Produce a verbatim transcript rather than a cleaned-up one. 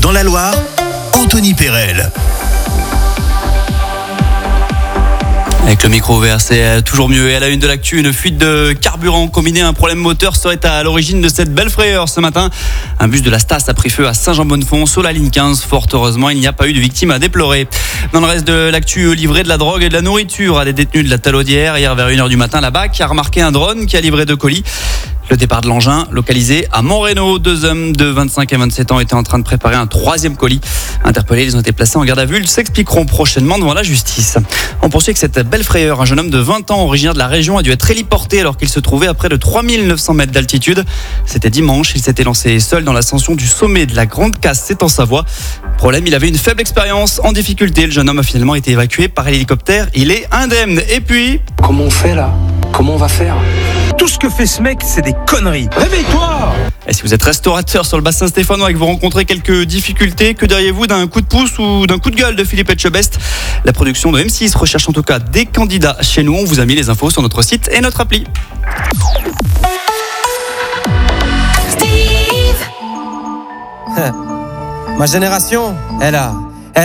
dans la Loire, Anthony Perel. Avec le micro ouvert, c'est toujours mieux. Et à la une de l'actu, une fuite de carburant combinée à un problème moteur serait à l'origine de cette belle frayeur ce matin. Un bus de la Stas a pris feu à Saint-Jean-Bonnefonds sur la ligne quinze. Fort heureusement, il n'y a pas eu de victimes à déplorer. Dans le reste de l'actu, livré de la drogue et de la nourriture à des détenus de la Talaudière. Hier vers une heure du matin, la B A C a remarqué un drone qui a livré deux colis. Le départ de l'engin, localisé à Montrénaud. Deux hommes de vingt-cinq et vingt-sept ans étaient en train de préparer un troisième colis. Interpellés, ils ont été placés en garde à vue. Ils s'expliqueront prochainement devant la justice. On poursuit avec cette belle frayeur. Un jeune homme de vingt ans, originaire de la région, a dû être héliporté alors qu'il se trouvait à près de trois mille neuf cents mètres d'altitude. C'était dimanche. Il s'était lancé seul dans l'ascension du sommet de la Grande Casse, c'est en Savoie. Problème, il avait une faible expérience en difficulté. Le jeune homme a finalement été évacué par hélicoptère. Il est indemne. Et puis... Comment on fait là ? Comment on va faire ? Tout ce que fait ce mec, c'est des conneries. Réveille-toi ! Et si vous êtes restaurateur sur le bassin stéphanois et que vous rencontrez quelques difficultés, que diriez-vous d'un coup de pouce ou d'un coup de gueule de Philippe Etchebest ? La production de M six recherche en tout cas des candidats chez nous. On vous a mis les infos sur notre site et notre appli. Ma génération, elle a